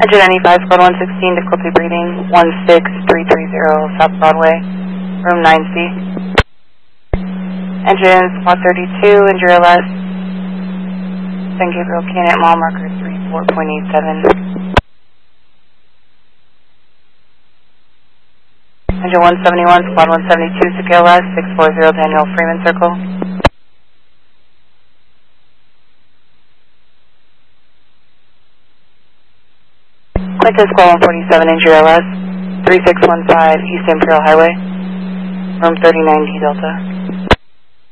Engine 95, Squad 116, difficulty breathing, 16330 South Broadway, room 9C. Engine Squad 32, injury less, San Gabriel Canyon mile marker 34.87. Engine 171, Squad 172, CKLS, 640 Daniel Freeman Circle. Quintus Squad 147, injury LS, 3615 East Imperial Highway, room 39D Delta.